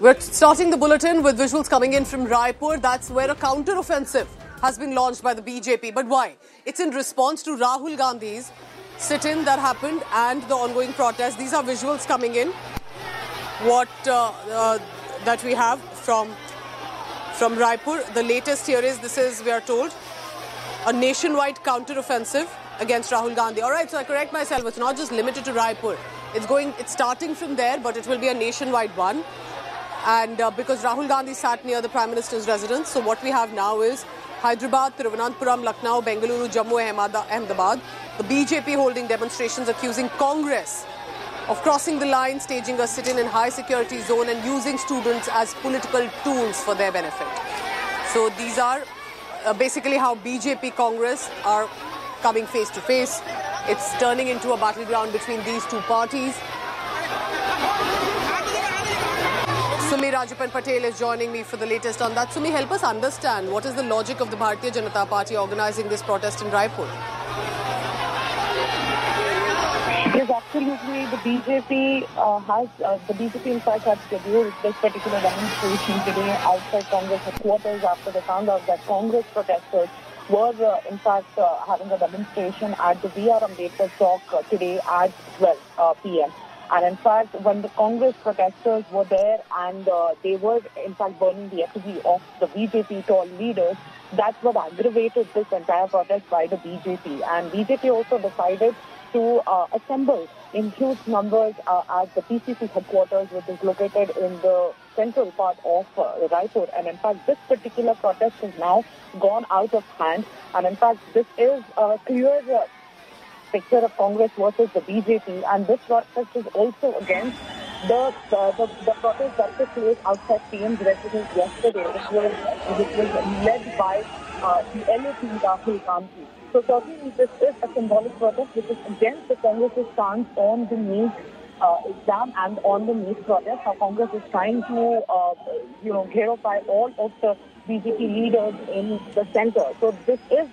We're starting the bulletin with visuals coming in from Raipur. That's where a counter-offensive has been launched by the BJP. But why? It's in response to Rahul Gandhi's sit-in that happened and the ongoing protest. These are visuals coming in. What that we have from Raipur. The latest here is, we are told, a nationwide counter-offensive against Rahul Gandhi. All right, so I correct myself. It's not just limited to Raipur. It's starting from there, but it will be a nationwide one. And because Rahul Gandhi sat near the Prime Minister's residence, so what we have now is Hyderabad, Thiruvananthapuram, Lucknow, Bengaluru, Jammu, Ahmedabad. The BJP holding demonstrations accusing Congress of crossing the line, staging a sit-in in high security zone and using students as political tools for their benefit. So these are basically how BJP Congress are coming face to face. It's turning into a battleground between these two parties. Sumi Rajapan Patel is joining me for the latest on that. Sumi, help us understand what is the logic of the Bharatiya Janata Party organizing this protest in Raipur? Yes, absolutely. The BJP in fact had scheduled this particular demonstration today outside Congress headquarters after they found out that Congress protesters were in fact having a demonstration at the V.R. Ambedkar Chowk today at 12 p.m. And in fact, when the Congress protesters were there and they were in fact burning the effigy of the BJP tall leaders, that's what aggravated this entire protest by the BJP. And BJP also decided to assemble in huge numbers at the PCC headquarters, which is located in the central part of Raipur. And in fact, this particular protest has now gone out of hand. And in fact, this is a clear picture of Congress versus the BJP, and this protest is also against the protest that took place outside PM's residence yesterday, which was led by the LAP Rahul Gandhi. So certainly this is a symbolic protest which is against the Congress's stance on the NEET exam and on the NEET protest. How Congress is trying to clarify all of the BJP leaders in the center. So this is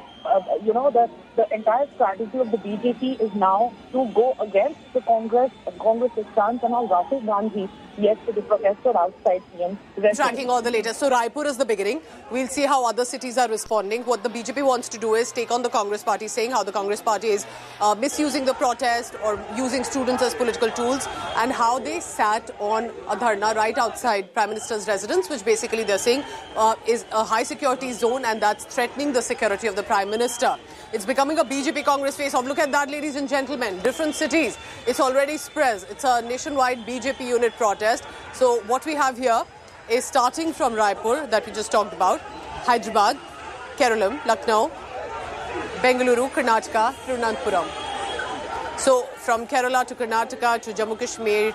the entire strategy of the BJP is now to go against the Congress's stance, and how Rahul Gandhi yesterday protested outside PM. Tracking all the latest. So Raipur is the beginning. We'll see how other cities are responding. What the BJP wants to do is take on the Congress party, saying how the Congress party is misusing the protest or using students as political tools, and how they sat on a dharna right outside Prime Minister's residence, which basically they're saying is a high security zone, and that's threatening the security of the Prime Minister. It's becoming a BJP Congress face-off. Look at that, ladies and gentlemen. Different cities. It's already spread. It's a nationwide BJP unit protest. So what we have here is starting from Raipur, that we just talked about, Hyderabad, Kerala, Lucknow, Bengaluru, Karnataka, Thiruvananthapuram. So from Kerala to Karnataka to Jammu Kashmir,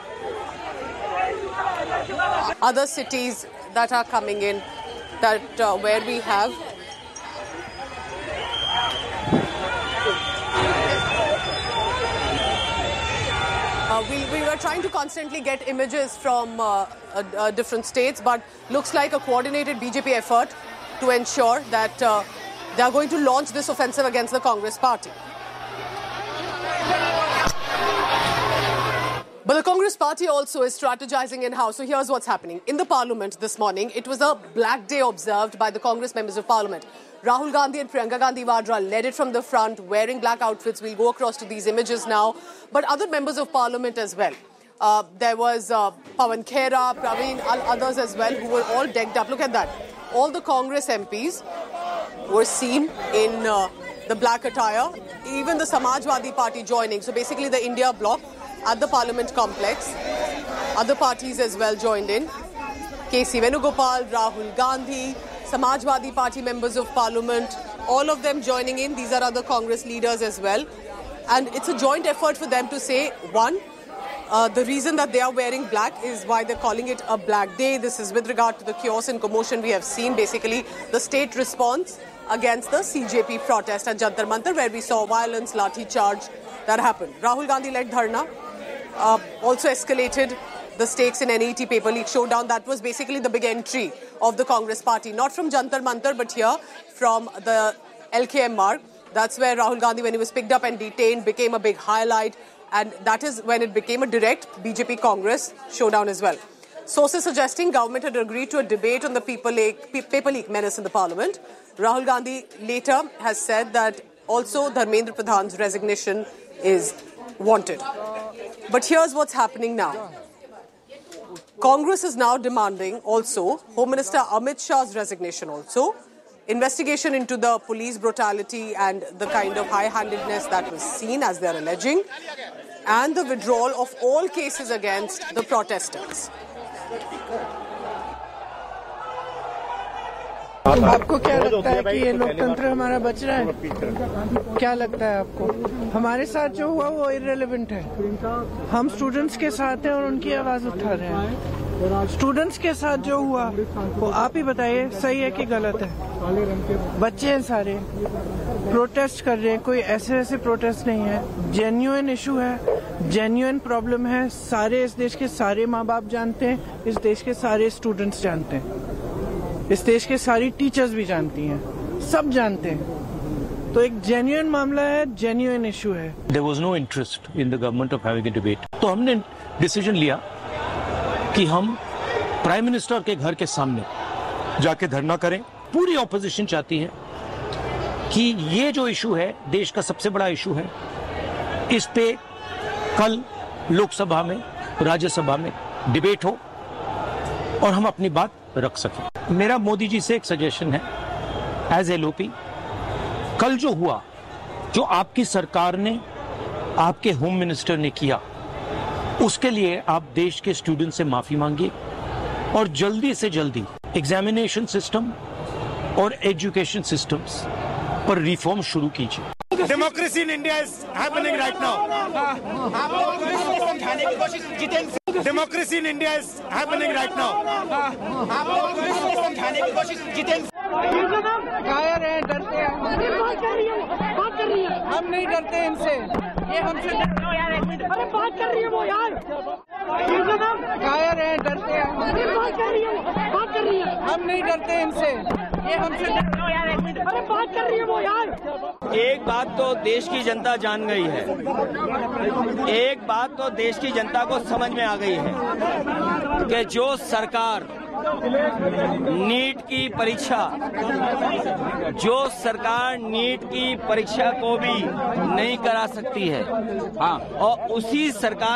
other cities that are coming in, that where we have we were trying to constantly get images from different states, but looks like a coordinated BJP effort to ensure that they are going to launch this offensive against the Congress party. But the Congress party also is strategizing in-house. So here's what's happening. In the parliament this morning, it was a black day observed by the Congress members of parliament. Rahul Gandhi and Priyanka Gandhi Vadra led it from the front, wearing black outfits. We'll go across to these images now. But other members of parliament as well. There was Pawan Khera, Praveen, others as well, who were all decked up. Look at that. All the Congress MPs were seen in the black attire. Even the Samajwadi Party joining. So basically the India bloc at the Parliament complex. Other parties as well joined in. K.C. Venugopal, Rahul Gandhi, Samajwadi Party members of Parliament, all of them joining in. These are other Congress leaders as well. And it's a joint effort for them to say, one, the reason that they are wearing black is why they're calling it a black day. This is with regard to the chaos and commotion we have seen, basically the state response against the CJP protest at Jantar Mantar, where we saw violence, lathi charge that happened. Rahul Gandhi led dharna. Also escalated the stakes in NET paper leak showdown. That was basically the big entry of the Congress party. Not from Jantar Mantar, but here from the LKM mark. That's where Rahul Gandhi, when he was picked up and detained, became a big highlight. And that is when it became a direct BJP Congress showdown as well. Sources suggesting government had agreed to a debate on the paper leak menace in the parliament. Rahul Gandhi later has said that also Dharmendra Pradhan's resignation is wanted. But here's what's happening now. Congress is now demanding also Home Minister Amit Shah's resignation also, investigation into the police brutality and the kind of high-handedness that was seen, as they are alleging, and the withdrawal of all cases against the protesters. आपको क्या लगता है कि ये लोकतंत्र हमारा बच रहा है? क्या लगता है आपको? हमारे साथ जो हुआ वो इररिलेवेंट है। हम स्टूडेंट्स के साथ हैं और उनकी आवाज उठा रहे हैं। स्टूडेंट्स के साथ जो हुआ वो आप ही बताइए, सही है कि गलत है? बच्चे हैं सारे, प्रोटेस्ट कर रहे हैं, कोई ऐसे प्रोटेस्ट नहीं है, जेन्युइन इशू है, जेन्युइन प्रॉब्लम है। सारे इस देश के सारे माँ बाप जानते हैं, इस देश के सारे स्टूडेंट्स जानते हैं, इस देश के सारी टीचर्स भी जानती हैं, सब जानते हैं। तो एक जेन्युइन मामला है, जेन्युइन इशू है। There was no interest in the government of having a debate. तो हमने डिसीजन लिया कि हम प्राइम मिनिस्टर के घर के सामने जाके धरना करें। पूरी ऑपोजिशन चाहती है कि ये जो इशू है, देश का सबसे बड़ा इशू है, इस पे कल लोकसभा में, राज्यसभा में डिबेट हो और हम अपनी बात रख सकें। मेरा मोदी जी से एक सजेशन है, एज एलओपी, कल जो हुआ, जो आपकी सरकार ने, आपके होम मिनिस्टर ने किया, उसके लिए आप देश के स्टूडेंट से माफी मांगिए और जल्दी से जल्दी एग्जामिनेशन सिस्टम और एजुकेशन सिस्टम्स पर रिफॉर्म शुरू कीजिए। Democracy in India is happening right now. Democracy in India is happening right now. कायर हैं, डरते हैं। हम नहीं डरते इनसे, ये हमसे बात कर रही है वो यार। कायर हैं, डरते हैं। हम नहीं डरते इनसे, ये हमसे बात कर रही है वो यार। एक बात तो देश की जनता जान गई है, एक बात तो देश की जनता को समझ में आ गई है कि जो सरकार नीट की परीक्षा को भी नहीं करा सकती है, हाँ, और उसी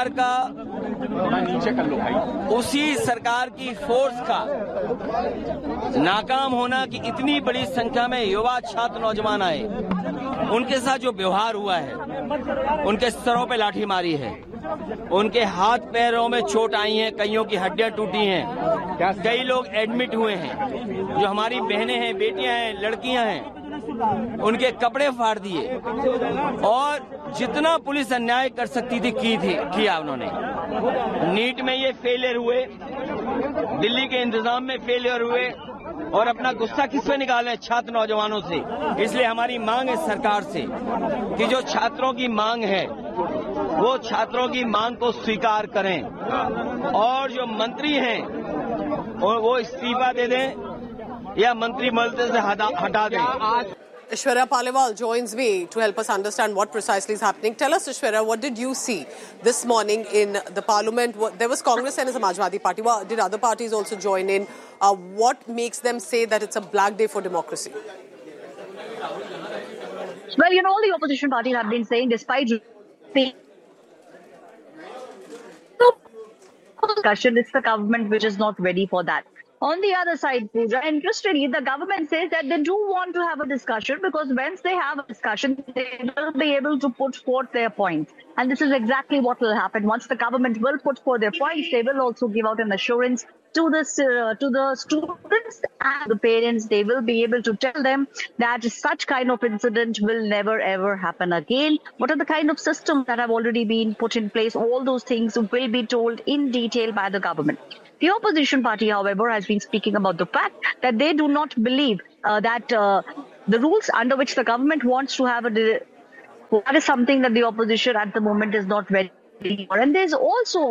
सरकार की फोर्स का नाकाम होना कि इतनी बड़ी संख्या में युवा छात्र नौजवान आए, उनके साथ जो व्यवहार हुआ है, उनके सरों पे लाठी मारी है, उनके हाथ पैरों में चोट आई है, कईयों की हड्डियां टूटी हैं, कई लोग एडमिट हुए हैं, जो हमारी बहनें हैं, बेटियां हैं, लड़कियां हैं, उनके कपड़े फाड़ दिए और जितना पुलिस अन्याय कर सकती थी किया उन्होंने। नीट में ये फेलियर हुए, दिल्ली के इंतजाम में फेलियर हुए और अपना गुस्सा किस पे निकालें? छात्र नौजवानों से। इसलिए हमारी मांग है सरकार से कि जो छात्रों की मांग है वो छात्रों की मांग को स्वीकार करें और जो मंत्री हैं वो इस्तीफा दे दें या मंत्रिमंडल से हटा दें। Ishwarya Paliwal joins me to help us understand what precisely is happening. Tell us, Ishwarya, what did you see this morning in the parliament? There was Congress and the Samajwadi Party. Did other parties also join in? What makes them say that it's a black day for democracy? Well, all the opposition parties have been saying, despite the discussion, it's the government which is not ready for that. On the other side, Pooja, interestingly, the government says that they do want to have a discussion because once they have a discussion, they will be able to put forth their points. And this is exactly what will happen. Once the government will put forth their points, they will also give out an assurance to the students and the parents. They will be able to tell them that such kind of incident will never ever happen again. What are the kind of systems that have already been put in place? All those things will be told in detail by the government. The opposition party, however, has been speaking about the fact that they do not believe that the rules under which the government wants to have that is something that the opposition at the moment is not ready for. And there's also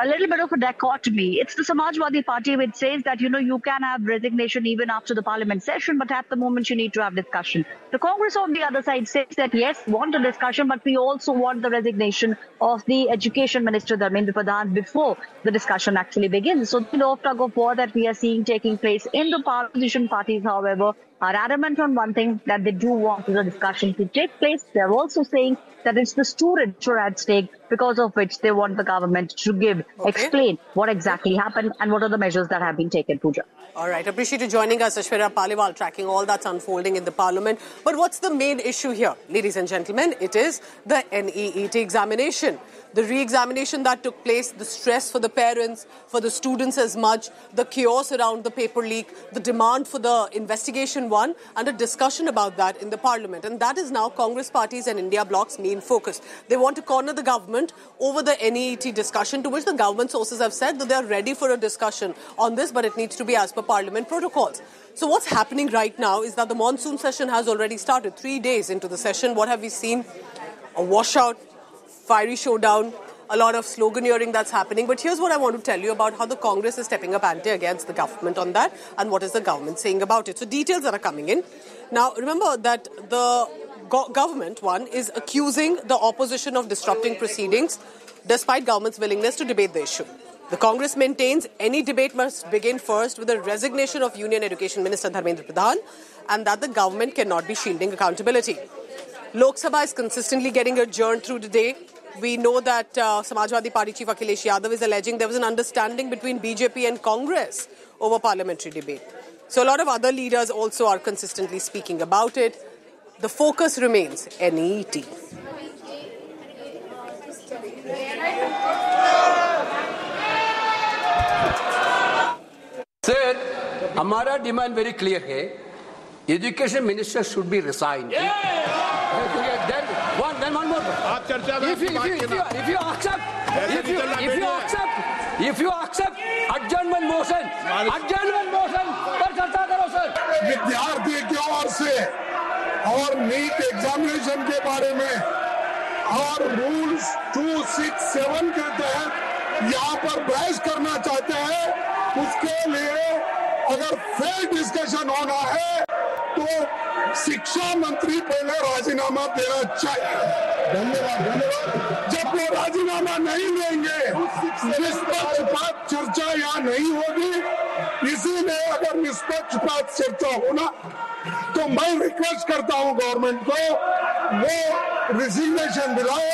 a little bit of a dichotomy. It's the Samajwadi Party which says that, you can have resignation even after the parliament session, but at the moment you need to have discussion. The Congress on the other side says that, yes, want a discussion, but we also want the resignation of the Education Minister, Dharmendra Pradhan, before the discussion actually begins. So the tug of war that we are seeing taking place in the opposition parties, however, are adamant on one thing, that they do want the discussion to take place. They're also saying that it's the students who are at stake, because of which they want the government to explain what exactly happened and what are the measures that have been taken, Pooja. All right. Appreciate you joining us, Aishwarya Paliwal, tracking all that's unfolding in the Parliament. But what's the main issue here, ladies and gentlemen? It is the NEET examination. The re-examination that took place, the stress for the parents, for the students as much, the chaos around the paper leak, the demand for the investigation one, and a discussion about that in the Parliament. And that is now Congress parties and India Bloc's main focus. They want to corner the government over the NEET discussion, to which the government sources have said that they are ready for a discussion on this, but it needs to be as per Parliament protocols. So what's happening right now is that the monsoon session has already started. 3 days into the session, what have we seen? A washout, fiery showdown, a lot of sloganeering that's happening. But here's what I want to tell you about how the Congress is stepping up ante against the government on that, and what is the government saying about it. So details that are coming in. Now, remember that the government, one, is accusing the opposition of disrupting proceedings despite government's willingness to debate the issue. The Congress maintains any debate must begin first with the resignation of Union Education Minister Dharmendra Pradhan, and that the government cannot be shielding accountability. Lok Sabha is consistently getting adjourned through the day. We know that Samajwadi Party Chief Akhilesh Yadav is alleging there was an understanding between BJP and Congress over parliamentary debate. So a lot of other leaders also are consistently speaking about it. The focus remains NEET. Sir, हमारा demand very clear है. Education Minister should be resigned. Then one more. If you accept adjournment motion पर चर्चा करो sir. विद्यार्थी की ओर से और NEET examination के बारे में और रूल्स 267 के तहत यहाँ पर बहस करना चाहते हैं. उसके लिए अगर फेयर डिस्कशन होना है तो शिक्षा मंत्री पहले राजीनामा देना चाहिए. धन्यवाद. जब वो राजीनामा नहीं देंगे, निष्पक्षपात चर्चा यहाँ नहीं होगी. इसीलिए अगर निष्पक्षपात चर्चा होना तो मैं रिक्वेस्ट करता हूँ गवर्नमेंट को, वो रिजिग्नेशन दिलाए.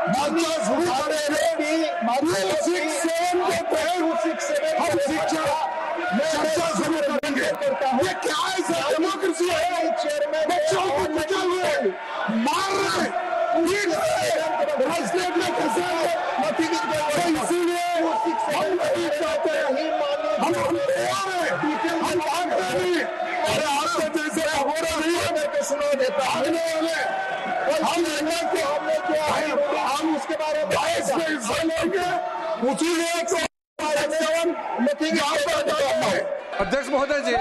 हम शिक्षा चर्चा शुरू करेंगे. ये क्या है सर? डेमोक्रेसी है. बच्चों को बचा हुए मार रहे, पीट रहे, राजनीति में फंसे हैं. इसीलिए हम नहीं चाहते. हम तैयार हैं. हम भागते नहीं. अरे आपसे जैसे हो रही है सुना देता आगने वाले हम उसके बारे में हिस्सा लेंगे. उसी लिए अध्यक्ष महोदय जी,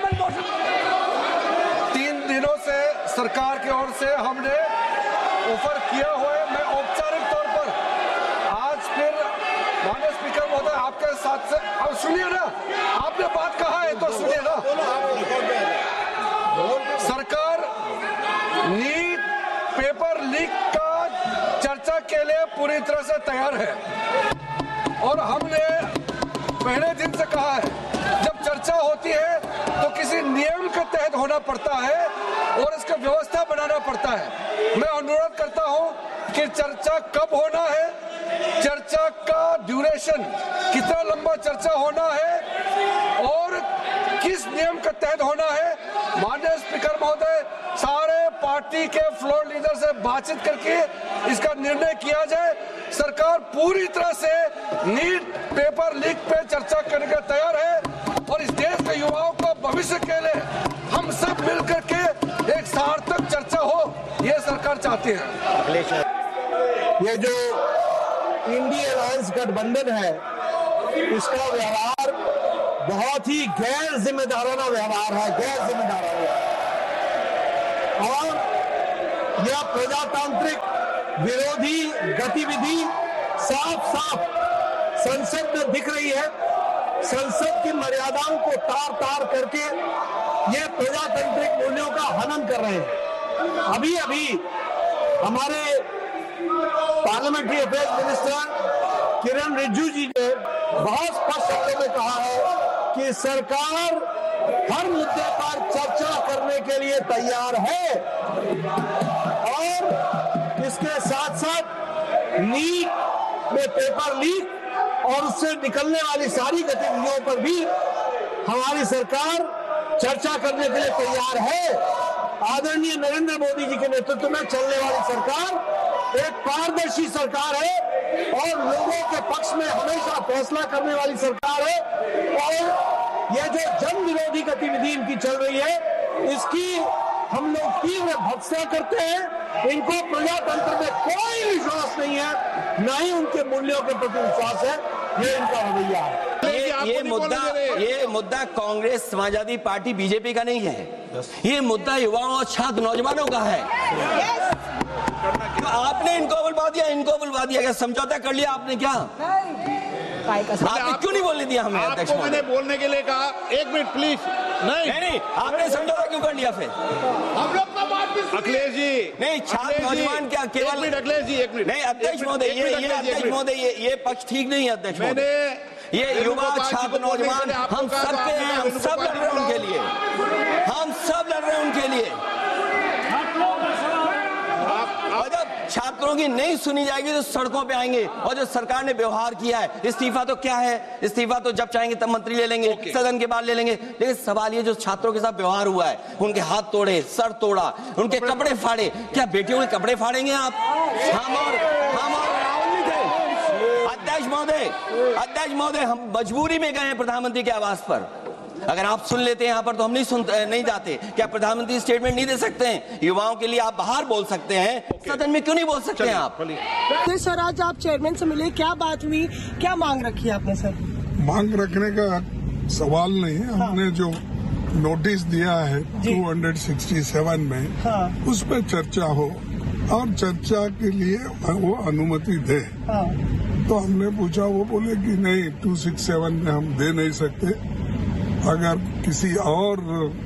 3 दिनों से सरकार की ओर से हमने ऑफर किया हुआ है. मैं औपचारिक तौर पर आज फिर माननीय स्पीकर महोदय आपके साथ से, अब सुनिए ना, आपने बात कहा है तो सुनिए ना. सरकार नीट पेपर लीक का चर्चा के लिए पूरी तरह से तैयार है और हमने पहले दिन से कहा है जब चर्चा होती है तो किसी नियम के तहत होना पड़ता है और इसका व्यवस्था बनाना पड़ता है. मैं अनुरोध करता हूं कि चर्चा कब होना है, चर्चा का ड्यूरेशन कितना लंबा चर्चा होना है और किस नियम के तहत होना है. माननीय स्पीकर महोदय, सारे पार्टी के फ्लोर लीडर से बातचीत करके इसका निर्णय किया जाए. सरकार पूरी तरह से नीट पेपर लीक पे चर्चा करने का तैयार है और इस देश के युवाओं को भविष्य के लिए हम सब मिलकर के एक सार्थक चर्चा हो, ये सरकार चाहती है. ये जो इंडिया अलायंस गठबंधन है, इसका व्यवहार बहुत ही गैर जिम्मेदाराना व्यवहार है, गैर जिम्मेदाराना. और यह प्रजातांत्रिक विरोधी गतिविधि साफ साफ संसद में दिख रही है। संसद की मर्यादाओं को तार तार करके ये प्रजातांत्रिक मूल्यों का हनन कर रहे हैं। अभी अभी हमारे पार्लियामेंट्री अफेयर्स मिनिस्टर किरण रिजिजू जी ने बहुत स्पष्ट शब्दों में कहा है कि सरकार हर मुद्दे पर चर्चा करने के लिए तैयार है और इसके साथ साथ नीट में पेपर लीक और उससे निकलने वाली सारी गतिविधियों पर भी हमारी सरकार चर्चा करने के लिए तैयार है। आदरणीय नरेंद्र मोदी जी के नेतृत्व में चलने वाली सरकार एक पारदर्शी सरकार है और लोगों के पक्ष में हमेशा फैसला करने वाली सरकार है और ये जो जन विरोधी गतिविधि इनकी चल रही है इसकी हम लोग तीव्र भत्सा करते हैं। इनको प्रजातंत्र में कोई विश्वास नहीं है, न ही उनके मूल्यों के प्रति विश्वास है। ये इनका रवैया है। ये मुद्दा कांग्रेस, समाजवादी पार्टी, बीजेपी का नहीं है। ये मुद्दा युवाओं और छात्र नौजवानों का है। आपने इनको बुलवा दिया क्या? समझौता कर लिया आपने क्या? आपने क्यों नहीं बोलने दिया हमें? अध्यक्ष मैंने बोलने के लिए कहा, एक मिनट प्लीज। नहीं, आपने समझौता क्यों कर लिया फिर? हम लोग का बात भी अखिलेश जी नहीं, छात्र नौजवान क्या केवल? अखिलेश जी एक मिनट नहीं, अध्यक्ष महोदय ये पक्ष ठीक नहीं है। अध्यक्ष महोदय, ये युवा छात्र नौजवान हम सबके हैं, हम सब लड़ रहे हैं उनके लिए, हम सब लड़ रहे हैं उनके लिए। छात्रों की नहीं सुनी जाएगी तो सड़कों पे आएंगे। और जो सरकार ने व्यवहार किया है, इस्तीफा तो क्या है? इस्तीफा तो जब चाहेंगे तब मंत्री ले लेंगे, सदन के बाद ले लेंगे। लेकिन सवाल ये जो छात्रों के साथ व्यवहार हुआ है, उनके हाथ तोड़े, सर तोड़ा, उनके कपड़े फाड़े, क्या बेटियों के कपड़े फाड़ेंगे आप? हम और राहुल जी थे। अध्यक्ष महोदय, हम मजबूरी में गए हैं प्रधानमंत्री के आवास पर। अगर आप सुन लेते हैं यहाँ पर तो हम नहीं जाते। क्या प्रधानमंत्री स्टेटमेंट नहीं दे सकते हैं? युवाओं के लिए आप बाहर बोल सकते हैं, सदन में क्यों नहीं बोल सकते हैं आप? सर, आज आप चेयरमैन से मिले, क्या बात हुई, क्या मांग रखी आपने? सर, मांग रखने का सवाल नहीं है। हमने जो नोटिस दिया है 267 में, उस पर चर्चा हो और चर्चा के लिए वो अनुमति दे। तो हमने पूछा, वो बोले कि नहीं, 267 में हम दे नहीं सकते। अगर किसी और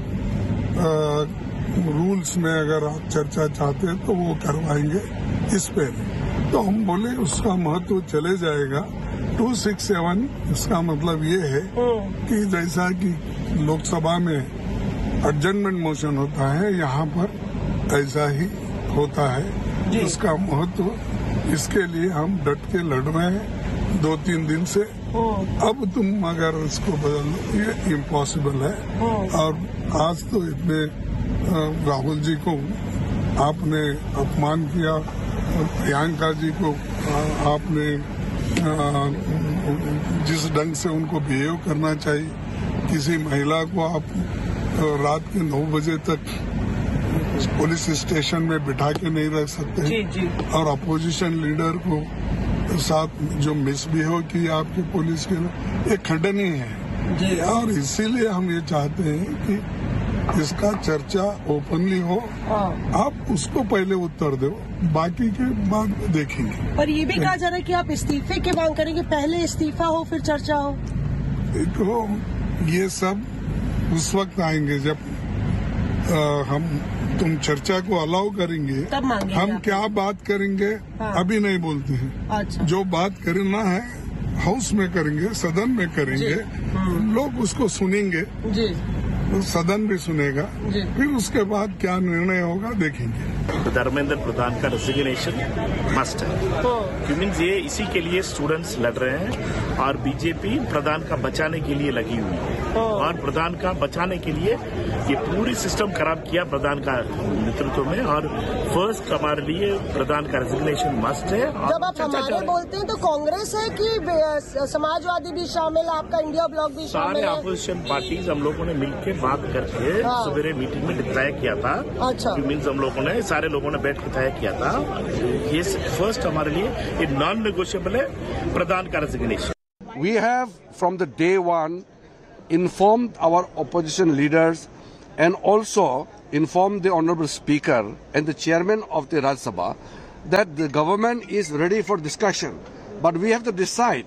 रूल्स में अगर आप चर्चा चाहते हैं तो वो करवाएंगे, इस पे नहीं। तो हम बोले उसका महत्व चले जाएगा। 267 इसका मतलब ये है कि जैसा कि लोकसभा में एडजर्नमेंट मोशन होता है, यहाँ पर ऐसा ही होता है। इसका महत्व, इसके लिए हम डट के लड़ रहे हैं 2-3 दिन से। अब तुम अगर इसको बदल लो, ये इम्पॉसिबल है। और आज तो इतने राहुल जी को आपने अपमान किया, प्रियंका जी को आपने जिस ढंग से उनको बिहेव करना चाहिए, किसी महिला को आप रात के 9 बजे तक पुलिस स्टेशन में बिठा के नहीं रख सकते। और अपोजिशन लीडर को साथ जो मिसबिहेव की आपकी पुलिस के, ये खंडनीय है। और इसीलिए हम ये चाहते हैं कि इसका चर्चा ओपनली हो। आप उसको पहले उत्तर दो, बाकी के बाद देखेंगे। और ये भी कहा जा रहा है कि आप इस्तीफे की मांग करेंगे, पहले इस्तीफा हो फिर चर्चा हो। तो ये सब उस वक्त आएंगे जब तुम चर्चा को अलाउ करेंगे, तब मांगेंगे। हम क्या बात करेंगे अभी नहीं बोलते हैं। अच्छा। जो बात करना है हाउस में करेंगे, सदन में करेंगे, लोग उसको सुनेंगे, सदन भी सुनेगा, फिर उसके बाद क्या निर्णय होगा देखेंगे। धर्मेंद्र प्रधान का रेजिग्नेशन मस्ट है। मीन्स ये इसी के लिए स्टूडेंट्स लड़ रहे हैं और बीजेपी प्रधान का बचाने के लिए लगी हुई है। और प्रधान का बचाने के लिए ये पूरी सिस्टम खराब किया प्रधान का नेतृत्व में। और फर्स्ट हमारे लिए प्रधान का रेजिग्नेशन मस्ट है। जब आप हमारे बोलते हैं तो कांग्रेस है कि समाजवादी भी शामिल है, आपका इंडिया ब्लॉक भी शामिल है? सारे अपोजिशन पार्टीज हम लोगों ने मिलकर बात करके सवेरे मीटिंग में तय किया था। अच्छा। मीन्स हम लोगों ने सारे लोगों ने बैठ के तय किया था। ये फर्स्ट हमारे लिए ये नॉन नेगोशिएबल है प्रधान का resignation. We have from the day one informed our opposition leaders and also informed the Honorable Speaker and the Chairman of the Rajya Sabha that the government is ready for discussion. But we have to decide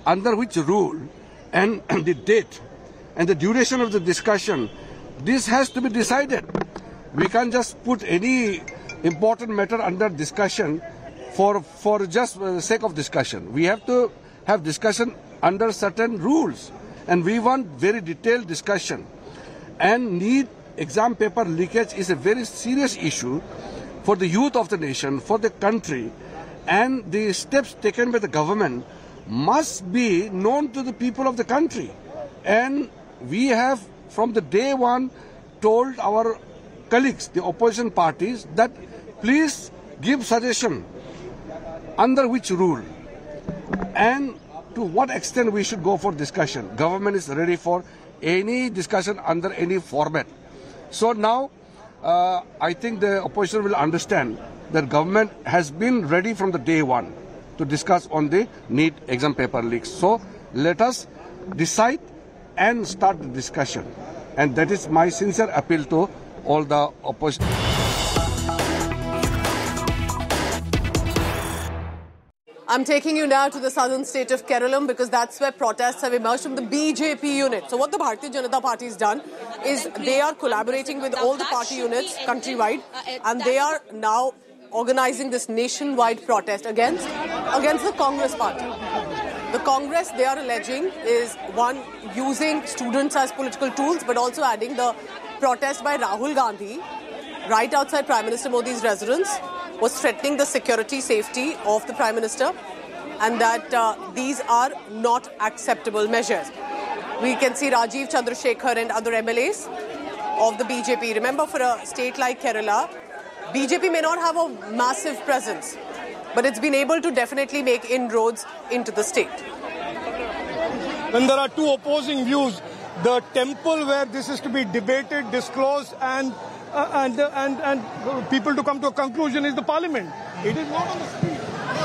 under which rule, and the date and the duration of the discussion, this has to be decided. We can't just put any important matter under discussion for just the sake of discussion. We have to have discussion under certain rules, and we want very detailed discussion. And NEET exam paper leakage is a very serious issue for the youth of the nation, for the country, and the steps taken by the government must be known to the people of the country. And we have from the day one told our colleagues, the opposition parties, that please give suggestion under which rule and to what extent we should go for discussion. Government is ready for any discussion under any format. So now I think the opposition will understand that government has been ready from the day one to discuss on the NEET exam paper leaks. So let us decide and start the discussion. And that is my sincere appeal to all the opposition. I'm taking you now to the southern state of Kerala because that's where protests have emerged from the BJP unit. So what the Bharatiya Janata Party has done is they are collaborating with all the party units countrywide, and they are now organizing this nationwide protest against the Congress party. The Congress, they are alleging, is one, using students as political tools, but also adding the protest by Rahul Gandhi right outside Prime Minister Modi's residence was threatening the security, safety of the Prime Minister, and that these are not acceptable measures. We can see Rajiv Chandrasekhar and other MLAs of the BJP. Remember, for a state like Kerala, BJP may not have a massive presence, but it's been able to definitely make inroads into the state. When there are two opposing views, the temple where this is to be debated, disclosed, and people to come to a conclusion is the parliament. It is not on the street.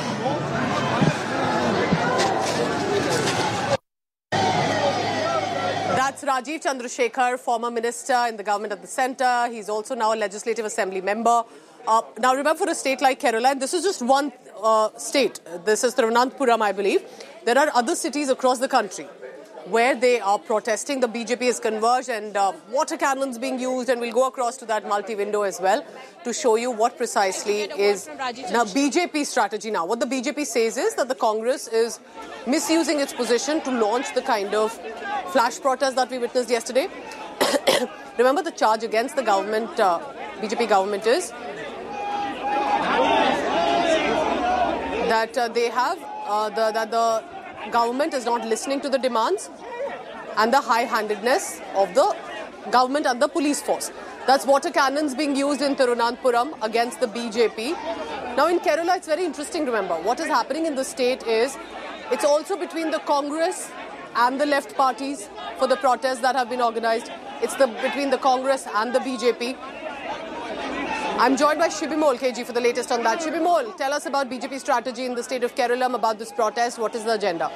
That's Rajiv Chandrasekhar, former minister in the government at the centre. He's also now a legislative assembly member. Now remember, for a state like Kerala, and this is just one state, this is Thiruvananthapuram, I believe, there are other cities across the country where they are protesting. The BJP has converged and water cannons being used, and we'll go across to that multi-window as well to show you what precisely is now BJP's strategy now. What the BJP says is that the Congress is misusing its position to launch the kind of flash protest that we witnessed yesterday. Remember, the charge against the government, BJP government, is that they have that the government is not listening to the demands and the high-handedness of the government and the police force. That's water cannons being used in Thiruvananthapuram against the BJP. Now in Kerala, it's very interesting, remember. What is happening in the state is it's also between the Congress and the left parties for the protests that have been organized. It's between the Congress and the BJP. I'm joined by Shibimol KG for the latest on that. Shibimol, tell us about BJP strategy in the state of Kerala, about this protest. What is the agenda?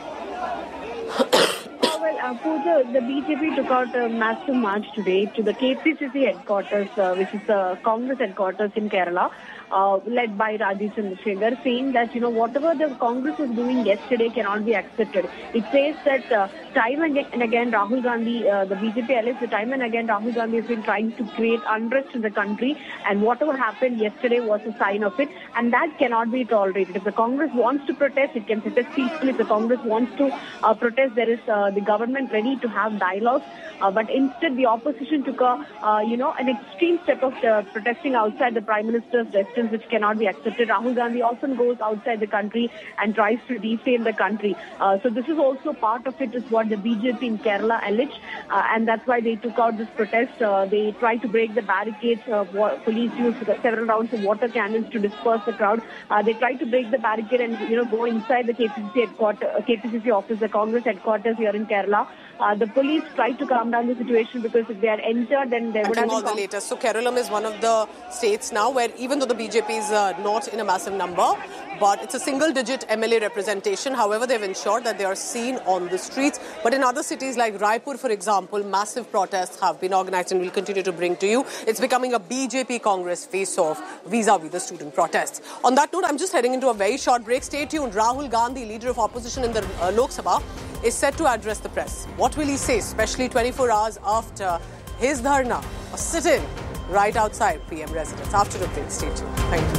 Pooja, the BJP took out a massive march today to the KPCC headquarters, which is the Congress headquarters in Kerala, led by Rajiv Chandrasekhar, saying that, whatever the Congress was doing yesterday cannot be accepted. It says that time and again Rahul Gandhi, the BJP allies, time and again Rahul Gandhi has been trying to create unrest in the country, and whatever happened yesterday was a sign of it, and that cannot be tolerated. If the Congress wants to protest, it can protest peacefully. If the Congress wants to protest, there is the government ready to have dialogues, but instead the opposition took an extreme step of protesting outside the Prime Minister's residence, which cannot be accepted. Rahul Gandhi often goes outside the country and tries to defame the country. So this is also part of it, is what the BJP in Kerala alleged, and that's why they took out this protest. They tried to break the barricades. Police used several rounds of water cannons to disperse the crowd. They tried to break the barricade and go inside the KPCC office, the Congress headquarters here in Kerala. Kerala. The police tried to calm down the situation because if they had entered, then there would have been... all the latest. So Kerala is one of the states now where even though the BJP is not in a massive number, but it's a single-digit MLA representation. However, they've ensured that they are seen on the streets. But in other cities like Raipur, for example, massive protests have been organized and we'll continue to bring to you. It's becoming a BJP Congress face-off vis-a-vis the student protests. On that note, I'm just heading into a very short break. Stay tuned. Rahul Gandhi, leader of opposition in the Lok Sabha, is set to address the press. What will he say, especially 24 hours after his dharna, a sit-in right outside PM residence? After the break, stay tuned. Thank you.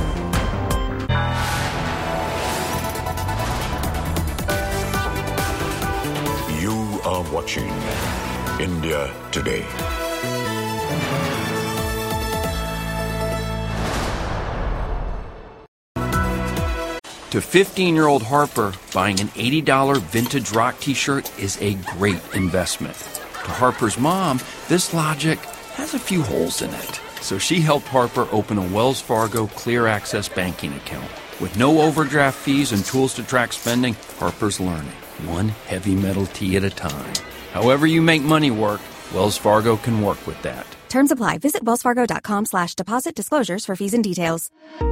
You are watching India Today. To 15-year-old Harper, buying an $80 vintage rock t-shirt is a great investment. To Harper's mom, this logic has a few holes in it. So she helped Harper open a Wells Fargo Clear Access banking account. With no overdraft fees and tools to track spending, Harper's learning, one heavy metal tee at a time. However you make money work, Wells Fargo can work with that. Terms apply. Visit wellsfargo.com/deposit disclosures for fees and details.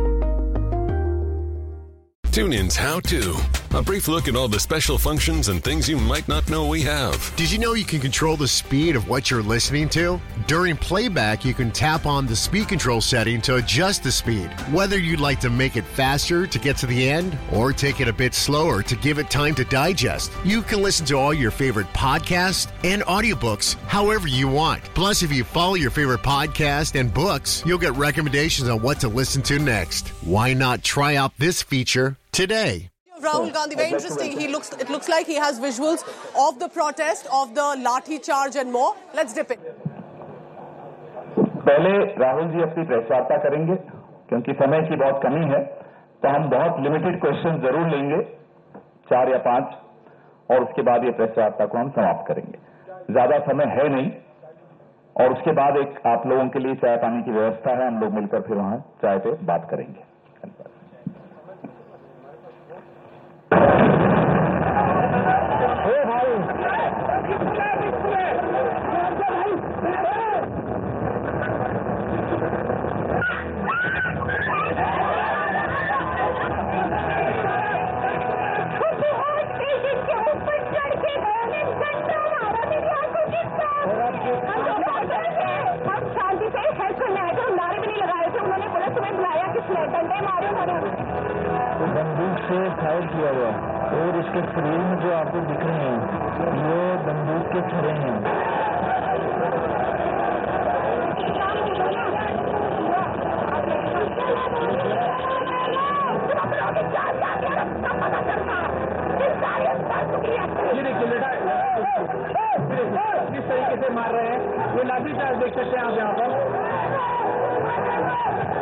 TuneIn's How To. A brief look at all the special functions and things you might not know we have. Did you know you can control the speed of what you're listening to? During playback, you can tap on the speed control setting to adjust the speed. Whether you'd like to make it faster to get to the end or take it a bit slower to give it time to digest, you can listen to all your favorite podcasts and audiobooks however you want. Plus, if you follow your favorite podcast and books, you'll get recommendations on what to listen to next. Why not try out this feature today? Rahul Gandhi, very interesting. It looks like he has visuals of the protest, of the lathi charge and more. Let's dip in. पहले राहुल जी अपनी press वार्ता करेंगे क्योंकि समय की बहुत कमी है, तो हम बहुत लिमिटेड क्वेश्चन जरूर लेंगे, 4 या 5, और उसके बाद ये प्रेस वार्ता को हम समाप्त करेंगे. ज्यादा समय है नहीं, और उसके बाद एक आप लोगों के लिए चाय पानी की व्यवस्था है, हम लोग मिलकर फिर वहां चाय पे बात करेंगे. बंदूक से फायर किया गया और इसके शरीर में जो आपको दिख रहे हैं वो बंदूक के छर्रे हैं. ये देखिए बेटा किस तरीके से मार रहे हैं, ये लाठी चार्ज देख सकते हैं आप यहाँ पर.